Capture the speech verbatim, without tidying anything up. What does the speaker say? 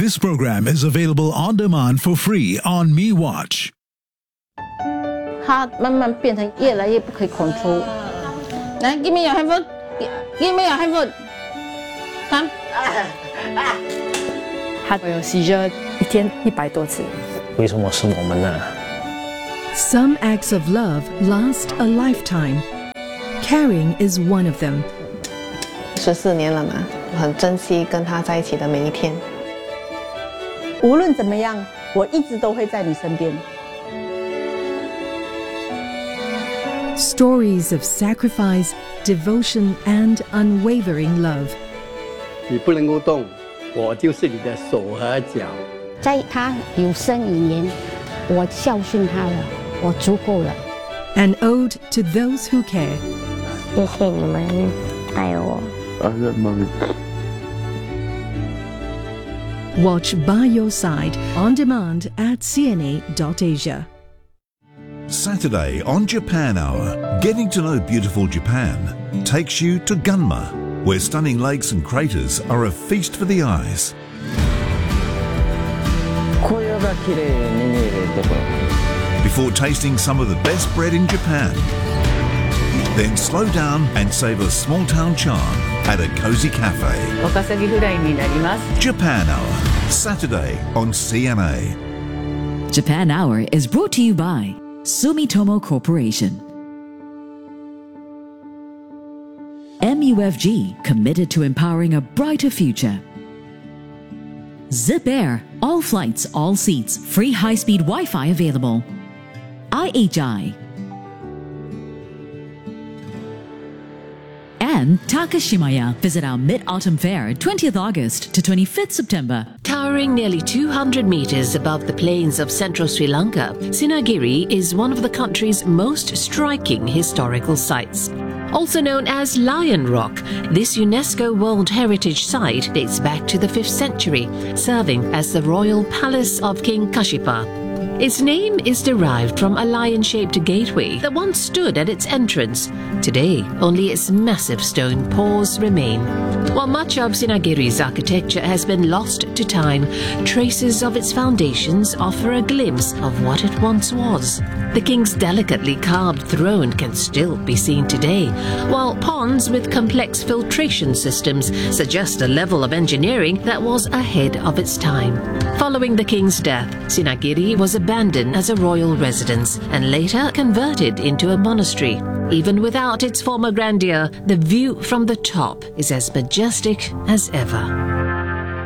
This program is available on demand for free on MeWatch. 它慢慢变成越来越不可以 control。来 ，give me your handphone， give me your handphone。看， 他有 seizure 一天一百多次。 为什么是我们呢？ Some acts of love last a lifetime. Caring is one of them. 十四年了嘛，很珍惜跟他在一起的每一天。 无论怎么样，我一直都会在你身边。 Stories of sacrifice, devotion, and unwavering love. 你不能够动，我就是你的手和脚。 在他有生以年，我孝顺他了，我足够了。 An ode to those who care. 谢谢你们爱我。 Watch By Your Side on demand at c n a dot asia. Saturday on Japan Hour, getting to know beautiful Japan takes you to Gunma, where stunning lakes and craters are a feast for the eyes. Before tasting some of the best bread in Japan, then slow down and savor small town charm at a cozy cafe. Japan Hour, Saturday on C N A. Japan Hour is brought to you by Sumitomo Corporation. M U F G, committed to empowering a brighter future. Zip Air, all flights, all seats, free high-speed Wi-Fi available. I H I. And Takashimaya. Visit our Mid-Autumn Fair, twentieth August to twenty-fifth September. Towering nearly two hundred meters above the plains of central Sri Lanka, Sinagiri is one of the country's most striking historical sites. Also known as Lion Rock, this UNESCO World Heritage Site dates back to the fifth century, serving as the royal palace of King Kashipa. Its name is derived from a lion-shaped gateway that once stood at its entrance. Today, only its massive stone paws remain. While much of Sinagiri's architecture has been lost to time, traces of its foundations offer a glimpse of what it once was. The king's delicately carved throne can still be seen today, while ponds with complex filtration systems suggest a level of engineering that was ahead of its time. Following the king's death, Sinagiri was abandoned as a royal residence and later converted into a monastery. Even without its former grandeur, the view from the top is as majestic as ever.